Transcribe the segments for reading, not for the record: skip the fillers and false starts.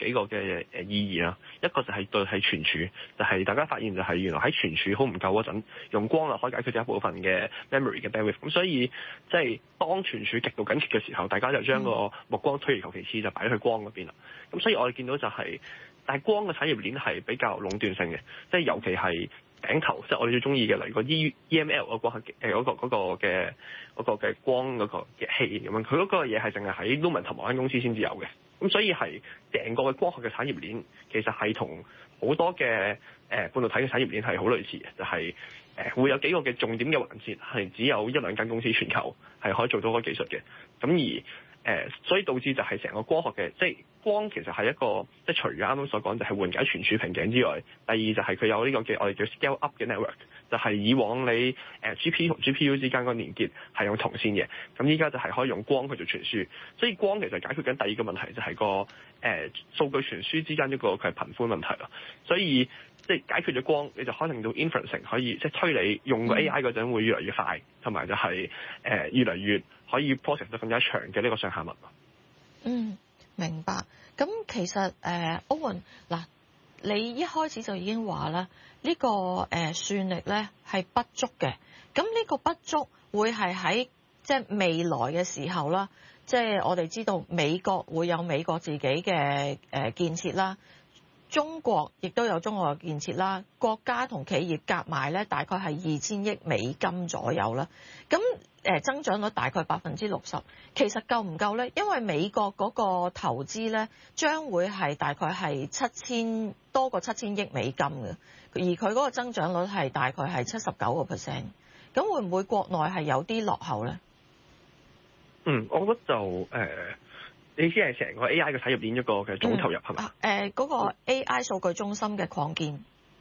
幾個嘅意義啦。一個就係對係存儲，就係大家發現就係原來喺存儲好唔夠嗰陣，用光啊可以解決咗一部分嘅 memory 嘅 bandwidth。咁所以即係當存儲極度緊缺嘅時候，大家就將個目光推而求其次，就擺去光嗰邊啦。咁所以我哋見到就係，但係光嘅產業鏈係比較壟斷性嘅，即係尤其係頂頭，即係我哋最中意嘅，例如個 EML 嗰光嗰個嘅光嗰個嘅器咁樣，佢嗰個嘢係淨係喺 Lumentum 某間公司先至有嘅。咁所以係成個嘅光學嘅產業鏈其實係同好多嘅半導體嘅產業鏈係好類似嘅，就係會有幾個嘅重點嘅環節係只有一兩間公司全球係可以做到嗰個技術嘅。咁所以導致就係成個光學嘅，即係光其實係一個，即係除咗啱啱所講就係緩解存儲瓶頸之外，第二就係佢有呢個嘅我哋叫 scale up 嘅 network， 就係以往你GPU 同 GPU 之間個連結係用銅線嘅，咁依家就係可以用光去做傳輸。所以光其實解決緊第二個問題就係個數據傳輸之間一個佢係頻寬問題咯。所以即係解決咗光，你就可以令到 inferencing 可以即係推理用個 AI 嗰陣會越嚟越快，同埋就係越嚟越可以 process 得更加長嘅呢個上下文。 明白。咁其實Owen 嗱，你一開始就已經話啦，呢個算力咧係不足嘅。咁呢個不足會係喺即係未來嘅時候啦，即係我哋知道美國會有美國自己嘅建設啦。中國亦都有中國嘅建設啦，國家同企業夾埋咧，大概係2000億美金左右啦。咁增長率大概60%，其實夠唔夠咧？因為美國嗰個投資咧，將會係大概係多過7000億美金嘅，而佢嗰個增長率係大概係79%。咁會唔會國內係有啲落後咧？ 我覺得就你知係成個 AI 嘅產業鏈一個嘅總投入係咪？ 嗰個 AI 數據中心嘅擴建。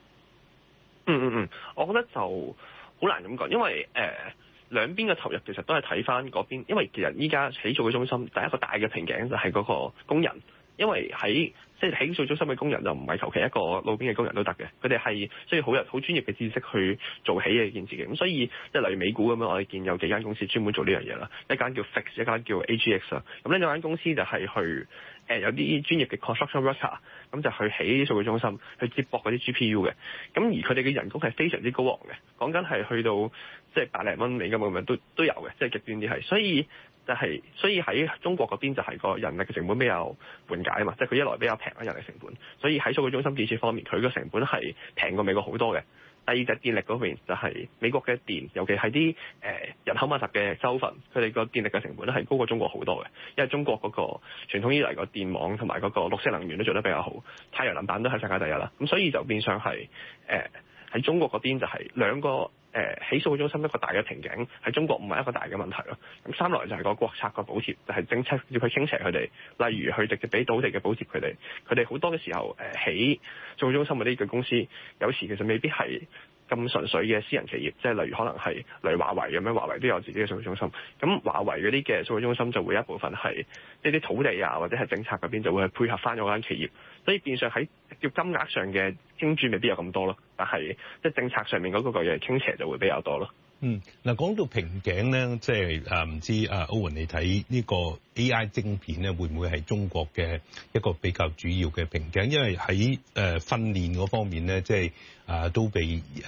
我覺得就好難咁講，因為兩邊嘅投入其實都係睇翻嗰邊，因為其實依家起數據中心第一個大嘅瓶頸就係嗰個工人，因為即係起數據中心嘅工人就唔係求其一個路邊嘅工人都得嘅，佢哋係需要好專業嘅知識去做起嘅件事嘅。咁所以即係例如美股咁樣，我哋見有幾間公司專門做呢樣嘢啦，一間叫 Fix， 一間叫 AGX 啦。咁呢兩間公司就係去有啲專業嘅 construction worker， 咁就去起啲數據中心，去接駁嗰啲 GPU 嘅。咁而佢哋嘅人工係非常之高昂嘅，講緊係去到即係百零蚊美金咁樣都有嘅，即係極端啲係。所以喺中國嗰邊就係個人力嘅成本比較緩解啊嘛，即係佢一來比較平啦人力成本，所以喺數據中心建設方面，佢個成本係平過美國好多嘅。第二就係電力嗰邊，就係美國嘅電，尤其係啲人口密集嘅州份，佢哋個電力嘅成本係高過中國好多嘅，因為中國嗰個傳統以嚟個電網同埋嗰個綠色能源都做得比較好，太陽能板都係世界第一啦。咁所以就變相係喺中國嗰邊就係兩個起數據中心一個大嘅瓶頸，喺中國唔係一個大嘅問題咯。咁三來就係個國策個補貼，就係政策要佢傾斜佢哋，例如去直接俾土地嘅補貼佢哋好多嘅時候起數據中心嗰啲嘅公司，有時其實未必係咁純粹嘅私人企業，即係例如可能係例如華為咁樣，華為都有自己嘅數據中心。咁華為嗰啲嘅數據中心就會有一部分係呢啲土地啊，或者係政策嗰邊就會配合翻嗰間企業，所以變相喺叫金額上嘅傾注未必有咁多咯，但係即係政策上面嗰個嘢傾斜就會比較多咯。 嗱，講到瓶頸咧，即係唔知Owen你睇呢個 AI 晶片咧，會唔會係中國嘅一個比較主要嘅瓶頸？因為喺訓練嗰方面咧，即係都被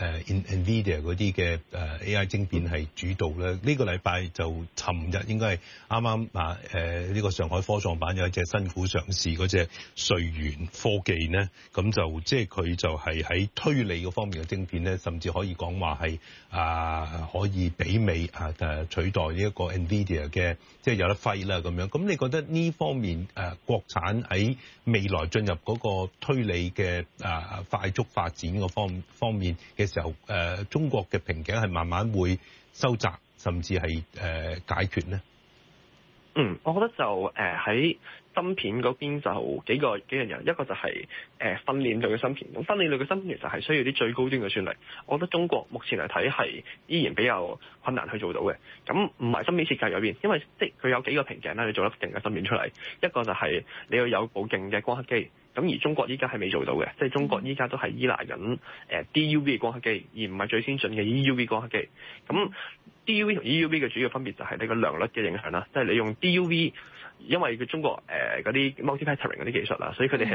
NVIDIA 嗰啲嘅AI 晶片係主導咧。呢個禮拜就尋日應該係啱啱呢個上海科創板有一隻新股上市嗰隻瑞元科技咧，咁就即係佢就係喺推理嗰方面嘅晶片咧，甚至可以講話係可以媲美取代呢一個 NVIDIA 嘅，即係有得揮啦咁樣。咁你覺得呢方面國產喺未來進入嗰個推理嘅快速發展個方面嘅時候，中國嘅瓶頸係慢慢會收窄，甚至係解決呢？ 我覺得就喺芯片嗰邊就幾樣嘢，一個就係訓練類嘅芯片。咁訓練類嘅芯片其實係需要啲最高端嘅算力。我覺得中國目前嚟睇係依然比較困難去做到嘅。咁唔係芯片設計嗰邊，因為即係佢有幾個瓶頸啦，你做得勁嘅芯片出嚟。一個就係你要有部勁嘅光刻機。咁而中國依家係未做到嘅，即係中國依家都係依賴緊DUV 嘅光刻機，而唔係最先進嘅 EUV 光刻機。咁 DUV 同 EUV 嘅主要分別就係你個良率嘅影響啦，即係你用 DUV，因為佢中國嗰啲 multi-patterning 嗰啲技術啦，所以佢哋係